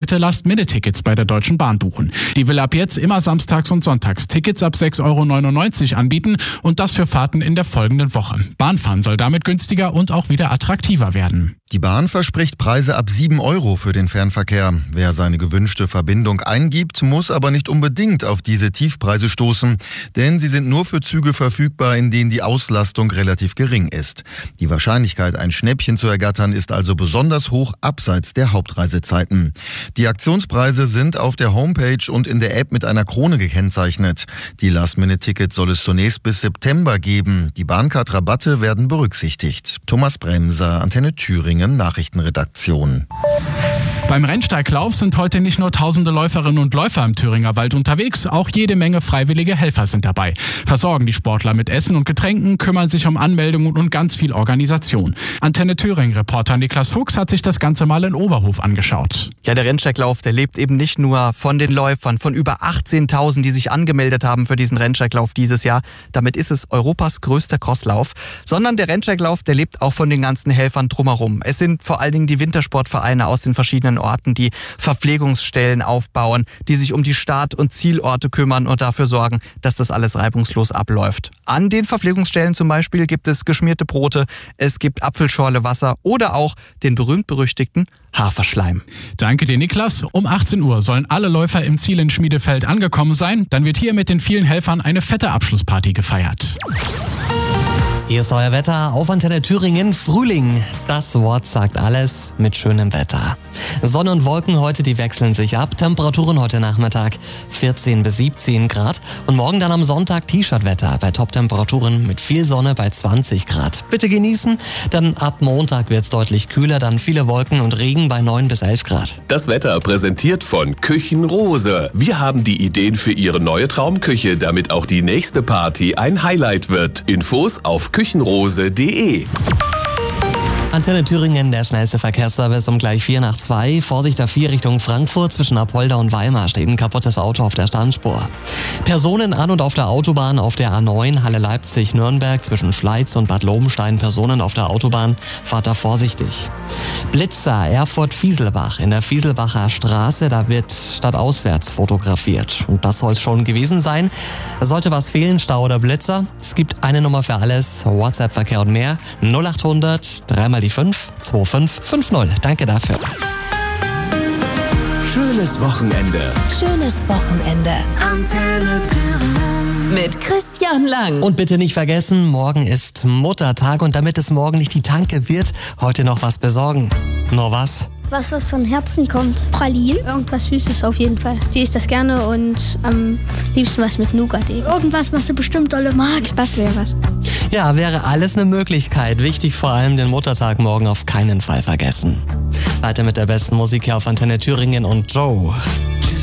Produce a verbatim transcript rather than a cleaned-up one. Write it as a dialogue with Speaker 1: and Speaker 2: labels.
Speaker 1: heute Last-Minute-Tickets bei der Deutschen Bahn buchen. Die will ab jetzt immer samstags und sonntags Tickets ab sechs Euro neunundneunzig anbieten und das für Fahrten in der folgenden Woche. Bahnfahren soll damit günstiger und auch wieder attraktiver werden.
Speaker 2: Die Bahn verspricht Preise ab sieben Euro für den Fernverkehr. Wer seine gewünschte Verbindung eingibt, muss aber nicht unbedingt auf diese Tiefpreise stoßen, denn sie sind nur für Züge verfügbar, in denen die Auslastung relativ gering ist. Die Wahrscheinlichkeit, ein Schnäppchen zu ergattern, ist also besonders hoch abseits der Hauptreisezeiten. Die Aktionspreise sind auf der Homepage und in der App mit einer Krone gekennzeichnet. Die Last-Minute-Tickets soll es zunächst bis September geben. Die Bahncard-Rabatte werden berücksichtigt. Thomas Bremser, Antenne Thüringen, Nachrichtenredaktion.
Speaker 1: Beim Rennsteiglauf sind heute nicht nur tausende Läuferinnen und Läufer im Thüringer Wald unterwegs, auch jede Menge freiwillige Helfer sind dabei. Versorgen die Sportler mit Essen und Getränken, kümmern sich um Anmeldungen und ganz viel Organisation. Antenne Thüringen-Reporter Niklas Fuchs hat sich das Ganze mal in Oberhof angeschaut.
Speaker 3: Ja, der Rennsteiglauf, der lebt eben nicht nur von den Läufern, von über achtzehntausend, die sich angemeldet haben für diesen Rennsteiglauf dieses Jahr. Damit ist es Europas größter Crosslauf. Sondern der Rennsteiglauf, der lebt auch von den ganzen Helfern drumherum. Es sind vor allen Dingen die Wintersportvereine aus den verschiedenen Orten, die Verpflegungsstellen aufbauen, die sich um die Start- und Zielorte kümmern und dafür sorgen, dass das alles reibungslos abläuft. An den Verpflegungsstellen zum Beispiel gibt es geschmierte Brote, es gibt Apfelschorle Wasser oder auch den berühmt-berüchtigten Haferschleim.
Speaker 1: Danke dir, Niklas. Um achtzehn Uhr sollen alle Läufer im Ziel in Schmiedefeld angekommen sein. Dann wird hier mit den vielen Helfern eine fette Abschlussparty gefeiert.
Speaker 4: Hier ist euer Wetter auf Antenne Thüringen. Frühling, das Wort sagt alles mit schönem Wetter. Sonne und Wolken heute, die wechseln sich ab. Temperaturen heute Nachmittag vierzehn bis siebzehn Grad. Und morgen dann am Sonntag T-Shirt-Wetter bei Top-Temperaturen mit viel Sonne bei zwanzig Grad. Bitte genießen, denn ab Montag wird es deutlich kühler, dann viele Wolken und Regen bei neun bis elf Grad.
Speaker 5: Das Wetter präsentiert von Küchenrose. Wir haben die Ideen für Ihre neue Traumküche, damit auch die nächste Party ein Highlight wird. Infos auf küchenrose punkt de.
Speaker 4: Antenne Thüringen, der schnellste Verkehrsservice um gleich vier nach zwei. Vorsicht A vier Richtung Frankfurt, zwischen Apolda und Weimar steht ein kaputtes Auto auf der Standspur. Personen an und auf der Autobahn auf der A neun, Halle Leipzig-Nürnberg, zwischen Schleiz und Bad Lobenstein. Personen auf der Autobahn, fahrt da vorsichtig. Blitzer, Erfurt-Fieselbach, in der Fieselbacher Straße, da wird stadtauswärts fotografiert. Und das soll es schon gewesen sein. Sollte was fehlen, Stau oder Blitzer, es gibt eine Nummer für alles, WhatsApp-Verkehr und mehr, null achthundert, dreimal die fünf, zwei fünf fünf null. Danke dafür.
Speaker 5: Schönes Wochenende.
Speaker 6: Schönes Wochenende.
Speaker 7: Antenne Thüringen.
Speaker 6: Mit Christian Lang.
Speaker 4: Und bitte nicht vergessen, morgen ist Muttertag und damit es morgen nicht die Tanke wird, heute noch was besorgen. Nur was?
Speaker 8: Was, was von Herzen kommt. Pralinen. Irgendwas Süßes auf jeden Fall. Die isst das gerne und am liebsten was mit Nougat eben. Irgendwas, was sie bestimmt dolle mag. Spaß wäre was.
Speaker 4: Ja, wäre alles eine Möglichkeit. Wichtig vor allem den Muttertag morgen auf keinen Fall vergessen. Weiter mit der besten Musik hier auf Antenne Thüringen und Joe.